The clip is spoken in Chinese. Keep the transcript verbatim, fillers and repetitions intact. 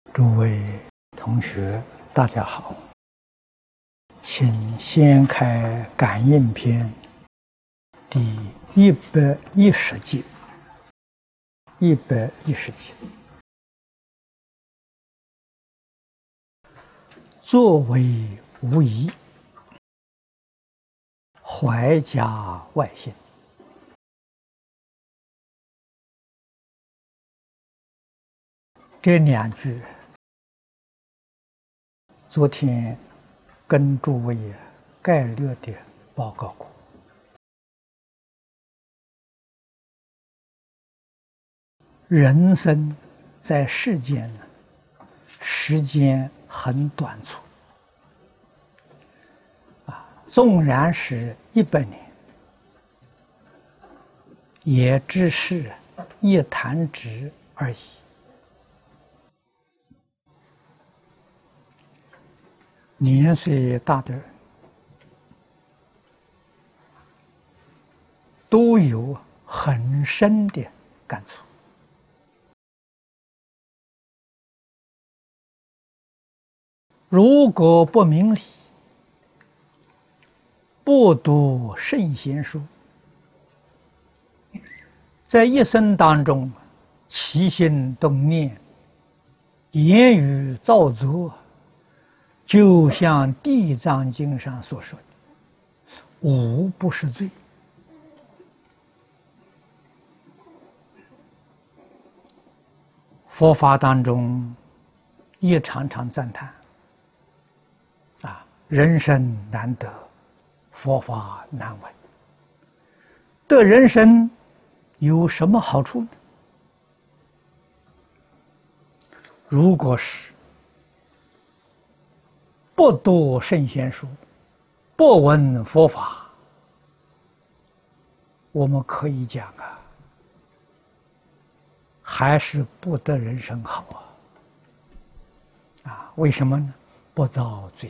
诸位同学，大家好，请先开《感应篇》第一百一十节。一百一十节，作为无疑，怀加外心。这两句，昨天跟诸位概略地报告过。人生在世间呢，时间很短促啊，纵然是一百年，也只是一弹指而已。年岁大的人都有很深的感触。如果不明理，不读圣贤书，在一生当中起心动念、言语造作，就像《地藏经》上所说的，无不是罪。佛法当中也常常赞叹啊，人生难得，佛法难闻。得人生有什么好处呢？如果是不读圣贤书，不闻佛法，我们可以讲啊，还是不得人生好啊！啊，为什么呢？不造罪。